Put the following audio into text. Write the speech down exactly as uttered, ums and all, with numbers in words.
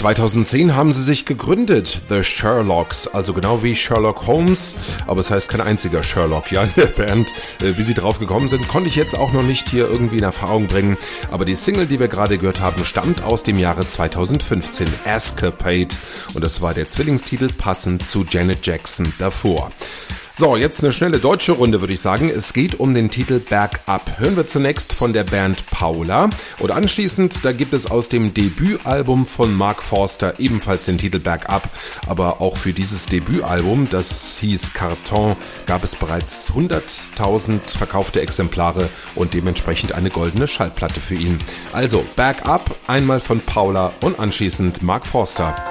zweitausendzehn haben sie sich gegründet, The Sherlocks, also genau wie Sherlock Holmes, aber es heißt kein einziger Sherlock, ja, in der Band. Wie sie drauf gekommen sind, konnte ich jetzt auch noch nicht hier irgendwie in Erfahrung bringen, aber die Single, die wir gerade gehört haben, stammt aus dem Jahre zweitausendfünfzehn, Escapade, und das war der Zwillingstitel passend zu Janet Jackson davor. So, jetzt eine schnelle deutsche Runde, würde ich sagen. Es geht um den Titel Bergab. Hören wir zunächst von der Band Paula und anschließend, da gibt es aus dem Debütalbum von Mark Forster ebenfalls den Titel Bergab. Aber auch für dieses Debütalbum, das hieß Karton, gab es bereits hunderttausend verkaufte Exemplare und dementsprechend eine goldene Schallplatte für ihn. Also Bergab, einmal von Paula und anschließend Mark Forster.